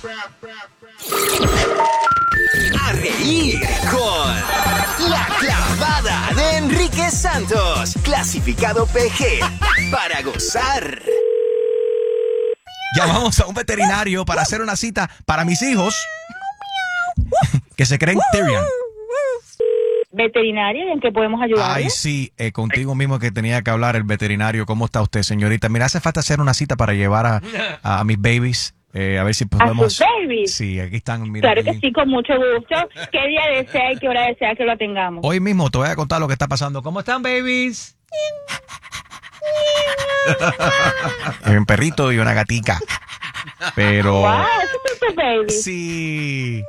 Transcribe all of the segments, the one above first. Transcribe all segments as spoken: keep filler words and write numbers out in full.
A reír con La Clavada de Enrique Santos, clasificado P G, para gozar. Llamamos a un veterinario para hacer una cita para mis hijos que se creen Tyrion. ¿Veterinaria? ¿En qué podemos ayudarle? Ay, sí, eh, contigo mismo que tenía que hablar el veterinario. ¿Cómo está usted, señorita? Mira, hace falta hacer una cita para llevar a, a, a mis babies. Eh, a ver si podemos... ¿A sus babies? Sí, aquí están. Mira, claro que aquí. sí, con mucho gusto. ¿Qué día desea y qué hora desea que lo atengamos? Hoy mismo te voy a contar lo que está pasando. ¿Cómo están, babies? Hay un perrito y una gatica. Pero... ¡Wow! ¿Esos son tus babies? Sí.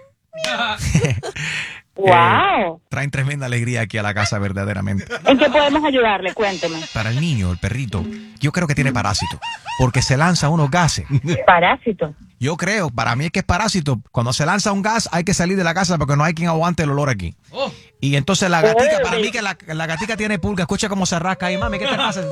¡Wow! Eh, traen tremenda alegría aquí a la casa, verdaderamente. ¿En qué podemos ayudarle? Cuénteme. Para el niño, el perrito, yo creo que tiene parásito, porque se lanza unos gases. ¿Parásito? Yo creo, para mí es que es parásito. Cuando se lanza un gas hay que salir de la casa porque no hay quien aguante el olor aquí. Oh. Y entonces la gatica, oh, para mí que la, la gatica tiene pulga. Escucha cómo se rasca ahí. Mami, ¿qué te pasa?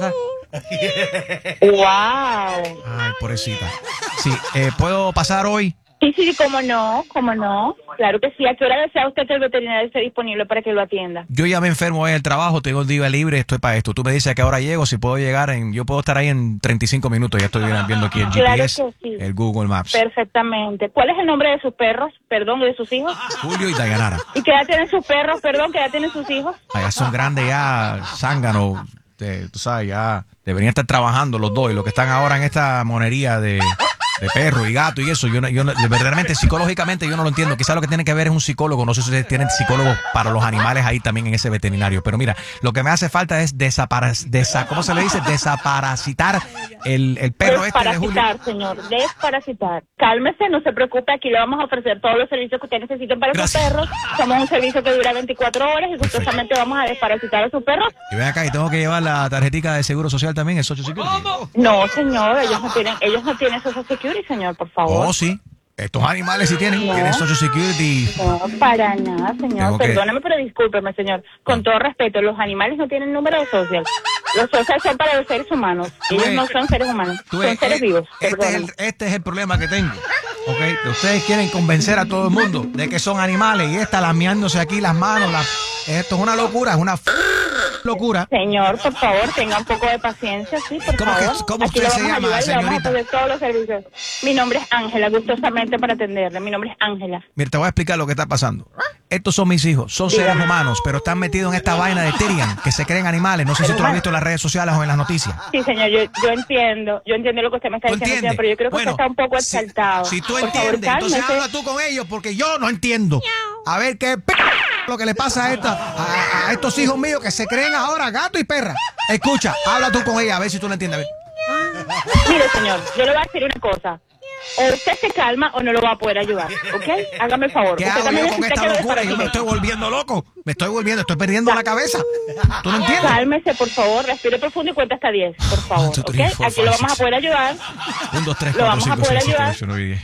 ¡Wow! Ay, pobrecita. Sí, eh, ¿puedo pasar hoy? Sí, sí, cómo no, cómo no. Claro que sí. ¿A qué hora desea usted que el veterinario esté disponible para que lo atienda? Yo ya me enfermo en el trabajo, tengo el día libre, estoy para esto. Tú me dices a qué hora llego, si puedo llegar en... Yo puedo estar ahí en treinta y cinco minutos, ya estoy viendo aquí el G P S, claro que sí. El Google Maps. Perfectamente. ¿Cuál es el nombre de sus perros? Perdón, de sus hijos. Julio y Dayanara. ¿Y qué edad tienen sus perros? Perdón, ¿qué edad tienen sus hijos? Allá son grandes ya, zánganos, de, tú sabes, ya deberían estar trabajando los dos. Y los que están ahora en esta monería de... de perro y gato y eso, yo, no, yo no, verdaderamente psicológicamente yo no lo entiendo. Quizás lo que tiene que ver es un psicólogo. No sé si ustedes tienen psicólogos para los animales ahí también en ese veterinario. Pero mira, lo que me hace falta es desaparas, desa, ¿cómo se le dice? Desaparasitar el, el perro este de Julio. Desparasitar, señor, desparasitar. Cálmese, no se preocupe, aquí le vamos a ofrecer todos los servicios que usted necesite para Gracias. sus perros. Somos un servicio que dura veinticuatro horas y gustosamente vamos a desparasitar a sus perros. Y ven acá, y tengo que llevar la tarjetita de seguro social también, el Social Security. No, señor, ellos no tienen, ellos no tienen Social Security, señor, por favor. Oh, sí. Estos animales sí tienen, no, tienen Social Security. No, para nada, señor. Tengo Perdóname, que... pero discúlpeme, señor. Con todo respeto, los animales no tienen número de social. Los social son para los seres humanos. Ellos ves, no son seres humanos, son ves, seres eh, vivos. Este es, el, este es el problema que tengo. Okay. Ustedes quieren convencer a todo el mundo de que son animales y esta lamiándose aquí las manos. La... Esto es una locura, es una f... locura. Señor, por favor, tenga un poco de paciencia, sí, por ¿Cómo favor. Que, ¿Cómo Aquí usted lo se vamos a llama, ayudar y le vamos a señorita? hacer todos los servicios. Mi nombre es Ángela, gustosamente para atenderle. Mi nombre es Ángela. Mira, te voy a explicar lo que está pasando. Estos son mis hijos, son seres Dígame. humanos, pero están metidos en esta vaina de Tyrion, que se creen animales. No sé si tú lo has visto en las redes sociales o en las noticias. Sí, señor, yo, yo entiendo, yo entiendo lo que usted me está ¿Tú diciendo, entiendes? señor, pero yo creo que Bueno, usted está un poco si, exaltado. Si tú Por entiendes, favor, entonces cálmese. habla tú con ellos, porque yo no entiendo. A ver qué p lo que le pasa a, esta, a, a estos hijos míos que se creen ahora gato y perra. Escucha, habla tú con ella, a ver si tú lo entiendes. A ver. Mire, señor, yo le voy a decir una cosa. O usted se calma o no lo va a poder ayudar, ¿ok? Hágame el favor. ¿Qué Usted hago también yo con necesita esta que lo locura? Yo me desparasite. estoy volviendo loco. Me estoy volviendo, estoy perdiendo la cabeza. ¿Tú no entiendes? Cálmese, por favor, respire profundo y cuenta hasta diez, por favor, One, two, ¿ok? three, four, Aquí five, lo vamos six. a poder ayudar. Un, dos, tres, Lo cuatro, vamos a cinco, poder seis, siete, ayudar. ocho, nueve, diez.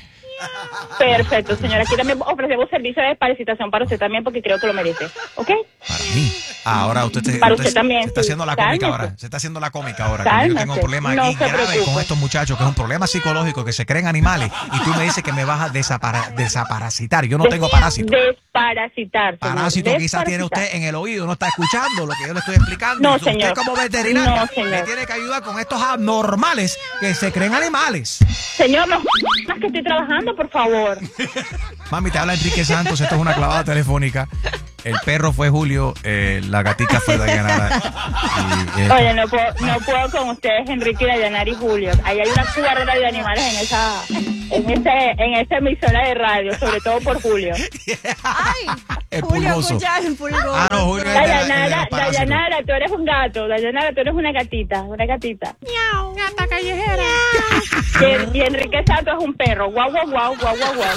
Perfecto, señora. Aquí también ofrecemos servicio de desparasitación para usted también porque creo que lo merece, ¿ok? Para mí. Ah, ahora usted, te, Para usted usted se- también, se está sí. haciendo la cómica Cálmese. ahora. Se está haciendo la cómica ahora. Que yo Cálmese. tengo un problema No aquí se grave preocupe. con estos muchachos, que es un problema psicológico, que se creen animales. Y tú me dices que me vas a desapara- desaparasitar. Yo no tengo parásito. Desparasitar, señor. Parásito quizás tiene Desparasitar. usted en el oído, no está escuchando lo que yo le estoy explicando. No, Usted señor. como veterinaria No, señor. me tiene que ayudar con estos abnormales que se creen animales. Señor, no más que estoy trabajando, por favor. Mami, te habla Enrique Santos, esto es una clavada telefónica. El perro fue Julio, eh, la gatica fue Dayanara. Y, eh, Oye, no puedo, no puedo con ustedes, Enrique, Dayanara y Julio. Ahí hay una cuerda de animales en esa, en ese, en esa emisora de radio, sobre todo por Julio. Ay, el Julio, pulgoso. escucha el pulgoso. Ah, no, Julio es de la- es de la Dayanara, parásito. Dayanara, tú eres un gato. Dayanara, tú eres una gatita, una gatita. Miau, gata callejera. Y, y Enrique Santos es un perro. Guau, guau, guau, guau, guau, guau.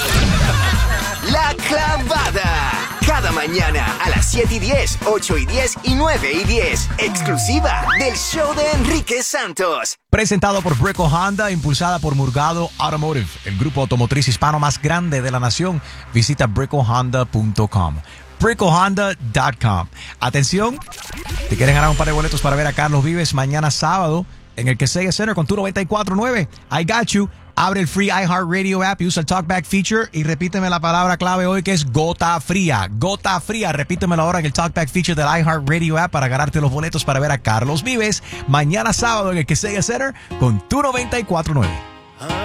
La Clavada. Cada mañana a las siete y diez, ocho y diez y nueve y diez. Exclusiva del show de Enrique Santos. Presentado por Brico Honda, impulsada por Murgado Automotive, el grupo automotriz hispano más grande de la nación. Visita brico honda punto com. brico honda punto com. Atención, te quieren ganar un par de boletos para ver a Carlos Vives mañana sábado en el Quesaya Center con tu noventa y cuatro nueve. I got you. Abre el free iHeartRadio app y usa el Talkback feature y repíteme la palabra clave hoy que es gota fría. Gota fría. Repítemelo ahora en el Talkback feature del iHeartRadio app para ganarte los boletos para ver a Carlos Vives mañana sábado en el Kaseya Center con tu noventa y cuatro nueve.